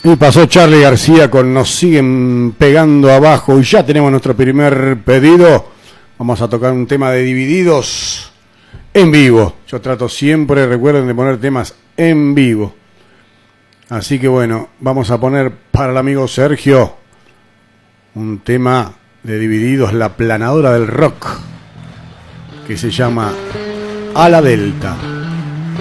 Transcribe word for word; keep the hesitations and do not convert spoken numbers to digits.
Y pasó Charly García con Nos siguen pegando abajo y ya tenemos nuestro primer pedido. Vamos a tocar un tema de Divididos en vivo. Yo trato siempre, recuerden, de poner temas en vivo. Así que bueno, vamos a poner para el amigo Sergio un tema de Divididos, la planadora del rock, que se llama A la Delta.